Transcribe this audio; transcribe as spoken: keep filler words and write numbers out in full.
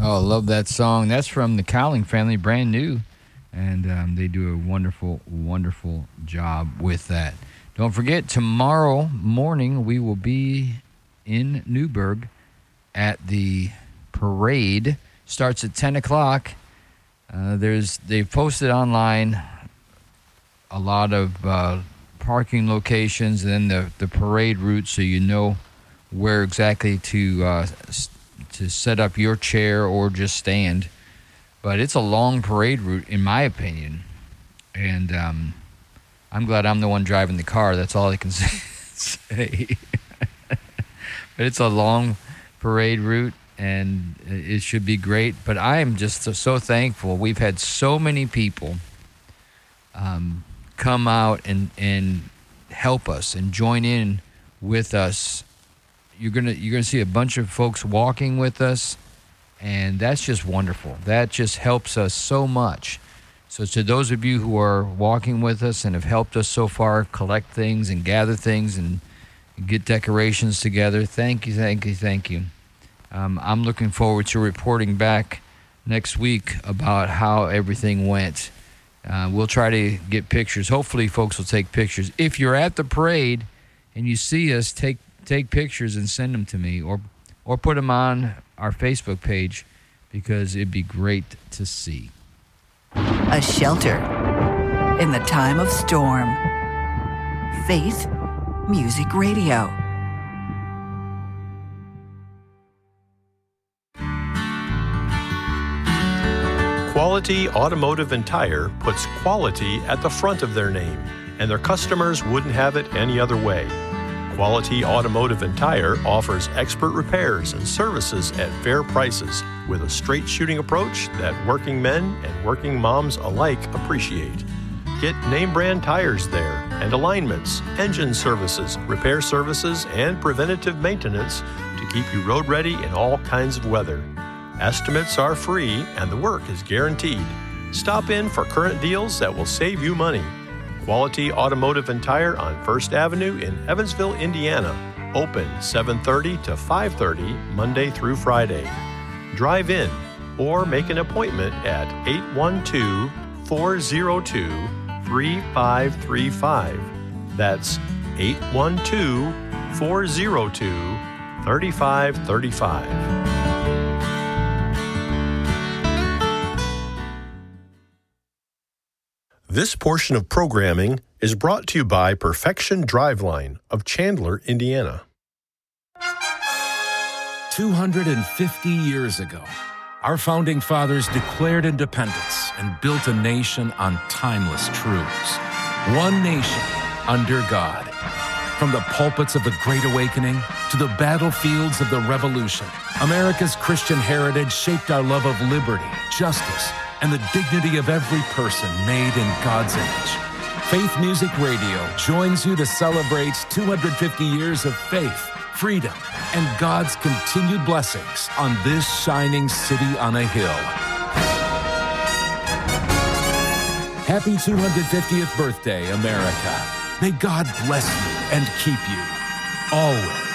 Oh, I love that song. That's from the Cowling family, brand new. And um, they do a wonderful, wonderful job with that. Don't forget, tomorrow morning we will be in Newburgh at the parade. Starts at ten o'clock. Uh, there's They've posted online a lot of uh, parking locations and then the, the parade route so you know where exactly to uh, to set up your chair or just stand. But it's a long parade route, in my opinion. And um, I'm glad I'm the one driving the car. That's all I can say. But it's a long parade route, and it should be great. But I am just so, so thankful. We've had so many people um, come out and, and help us and join in with us. You're gonna you're gonna see a bunch of folks walking with us, and that's just wonderful. That just helps us so much. So to those of you who are walking with us and have helped us so far collect things and gather things and get decorations together, thank you, thank you, thank you. Um, I'm looking forward to reporting back next week about how everything went. Uh, we'll try to get pictures. Hopefully folks will take pictures. If you're at the parade and you see us, take take pictures and send them to me, or or put them on our Facebook page, because it'd be great to see. A shelter in the time of storm. Faith Music Radio. Quality Automotive and Tire puts quality at the front of their name, and their customers wouldn't have it any other way. Quality Automotive and Tire offers expert repairs and services at fair prices with a straight shooting approach that working men and working moms alike appreciate. Get name brand tires there and alignments, engine services, repair services, and preventative maintenance to keep you road ready in all kinds of weather. Estimates are free and the work is guaranteed. Stop in for current deals that will save you money. Quality Automotive and Tire on First Avenue in Evansville, Indiana. Open seven thirty to five thirty Monday through Friday. Drive in or make an appointment at eight one two, four zero two, three five three five. That's eight one two, four zero two, three five three five. This portion of programming is brought to you by Perfection Driveline of Chandler, Indiana. two hundred fifty years ago, our founding fathers declared independence and built a nation on timeless truths. One nation under God. From the pulpits of the Great Awakening to the battlefields of the Revolution, America's Christian heritage shaped our love of liberty, justice, and the dignity of every person made in God's image. Faith Music Radio joins you to celebrate two hundred fifty years of faith, freedom, and God's continued blessings on this shining city on a hill. Happy two hundred fiftieth birthday, America. May God bless you and keep you always.